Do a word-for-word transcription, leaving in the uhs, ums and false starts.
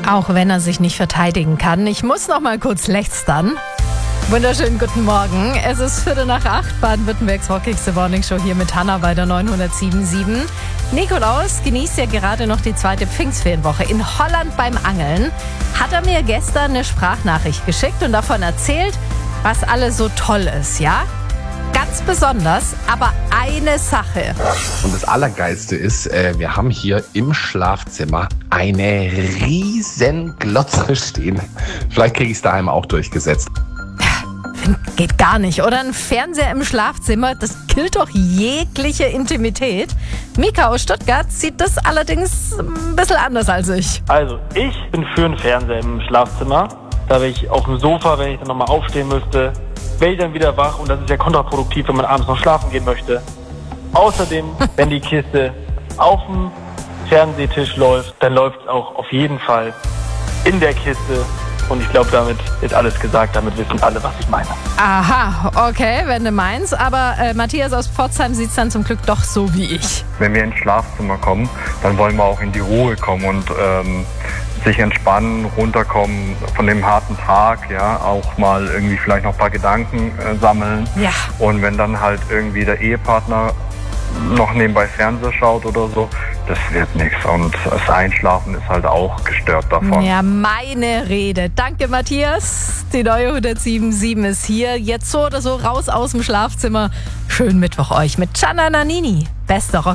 Auch wenn er sich nicht verteidigen kann. Ich muss noch mal kurz lästern. Wunderschönen guten Morgen. Es ist Viertel nach acht, Baden-Württembergs rockigste Morningshow hier mit Hannah bei der neunhundertsieben Komma sieben. Nikolaus genießt ja gerade noch die zweite Pfingstferienwoche in Holland beim Angeln. Hat er mir gestern eine Sprachnachricht geschickt und davon erzählt, was alles so toll ist, ja? Ganz besonders, aber eine Sache. Und das Allergeilste ist, äh, wir haben hier im Schlafzimmer eine riesen Glotze stehen. Vielleicht kriege ich es daheim auch durchgesetzt. Geht gar nicht, oder? Ein Fernseher im Schlafzimmer, das killt doch jegliche Intimität. Mika aus Stuttgart sieht das allerdings ein bisschen anders als ich. Also, ich bin für einen Fernseher im Schlafzimmer. Da wäre ich auf dem Sofa, wenn ich dann nochmal aufstehen müsste, wäre ich dann wieder wach und das ist ja kontraproduktiv, wenn man abends noch schlafen gehen möchte. Außerdem, wenn die Kiste auf dem Fernsehtisch läuft, dann läuft es auch auf jeden Fall in der Kiste. Und ich glaube, damit ist alles gesagt. Damit wissen alle, was ich meine. Aha, okay, wenn du meinst. Aber äh, Matthias aus Pforzheim sieht es dann zum Glück doch so wie ich. Wenn wir ins Schlafzimmer kommen, dann wollen wir auch in die Ruhe kommen und ähm, sich entspannen, runterkommen von dem harten Tag, ja, auch mal irgendwie vielleicht noch ein paar Gedanken äh, sammeln. Ja. Und wenn dann halt irgendwie der Ehepartner noch nebenbei Fernseher schaut oder so, das wird nichts. Und das Einschlafen ist halt auch gestört davon. Ja, meine Rede. Danke, Matthias. Die neue hundertsieben Komma sieben ist hier. Jetzt so oder so raus aus dem Schlafzimmer. Schönen Mittwoch euch mit Gianna Nannini. Bester Rock.